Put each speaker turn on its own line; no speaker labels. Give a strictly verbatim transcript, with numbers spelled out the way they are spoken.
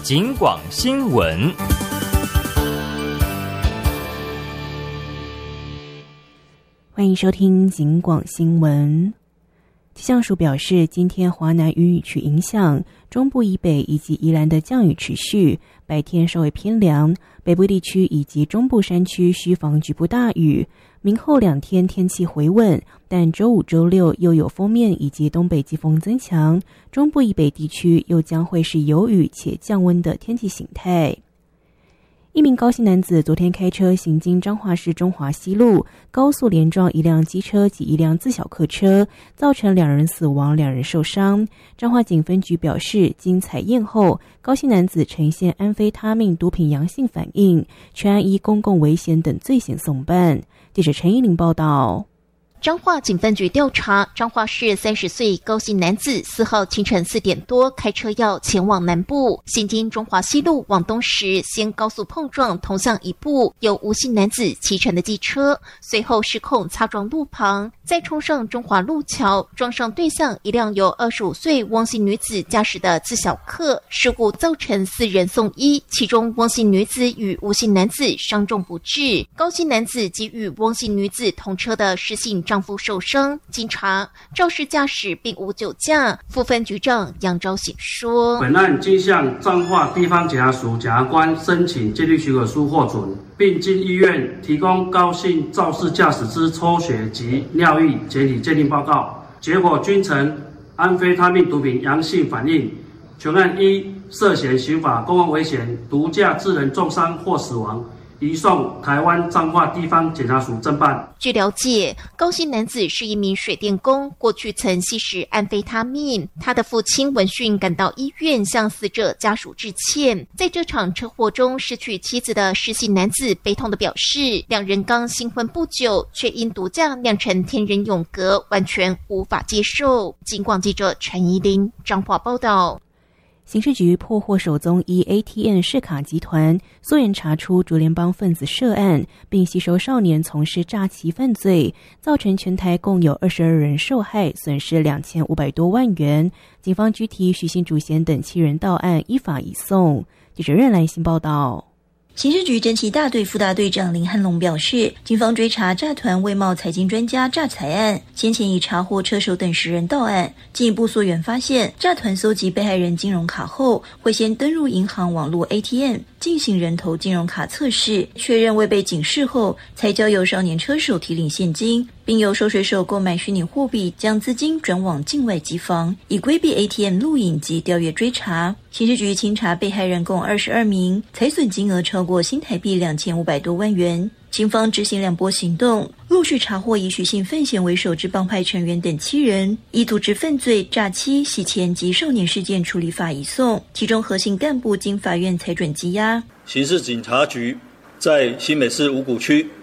警广新闻。
欢迎收听警广新闻。气象署表示，今天华南雨雨区影响，中部以北以及宜兰的降雨持续，白天稍微偏凉，北部地区以及中部山区需防局部大雨。明后两天天气回稳，但周五、周六又有锋面以及东北季风增强，中部以北地区又将会是有雨且降温的天气形态。一名高姓男子昨天开车行经彰化市中华西路，高速连撞一辆机车及一辆自小客车，造成两人死亡、两人受伤。彰化警分局表示，经采验后，高姓男子呈现安非他命毒品阳性反应，全案依公共危险等罪嫌送办。记者陈依玲报道。
彰化警分局调查，彰化市三十岁高姓男子四号清晨四点多开车要前往南部，行经中华西路往东时，先高速碰撞同向一部由吴姓男子骑乘的机车，随后失控擦撞路旁，再冲上中华路桥，撞上对向一辆由二十五岁汪姓女子驾驶的自小客，事故造成四人送医，其中汪姓女子与吴姓男子伤重不治，高姓男子及与汪姓女子同车的施姓丈夫受伤，经查，肇事驾驶并无酒驾。副分局长杨昭显说：“
本案经向彰化地方检察署检察官申请鉴定许可书获准，并经医院提供高姓肇事驾驶之抽血及尿液检体鉴定报告，结果均呈安非他命毒品阳性反应，全案依涉嫌刑法公共危险、毒驾致人重伤或死亡。”移送台湾彰化地方检察署侦办。
据了解，高姓男子是一名水电工，过去曾吸食安非他命。他的父亲闻讯赶到医院向死者家属致歉。在这场车祸中失去妻子的施姓男子悲痛地表示，两人刚新婚不久，却因毒驾酿成天人永隔，完全无法接受。警广记者陈怡玲彰化报道。
刑事局破获首宗以 A T M 视卡集团，溯源查出竹联帮分子涉案，并吸收少年从事诈欺犯罪，造成全台共有二十二人受害，损失两千五百多万元。警方拘提许姓主嫌等七人到案，依法移送。记者任兰新报道。
刑事局侦缉大队副大队长林汉龙表示，警方追查诈团外贸财经专家诈财案，先前已查获车手等十人到案，进一步溯源发现，诈团搜集被害人金融卡后，会先登入银行网络 A T M 进行人头金融卡测试，确认未被警示后，才交由少年车手提领现金，并由收水手购买虚拟货币，将资金转往境外机房，以规避 A T M 录影及调阅追查。刑事局清查被害人共二十二名，财损金额超过新台币两千五百多万元。警方执行两波行动，陆续查获以许姓范闲为首之帮派成员等七人，以组织犯罪、诈欺、洗钱及少年事件处理法移送，其中核心干部经法院裁准羁押。
刑事警察局在新北市五股区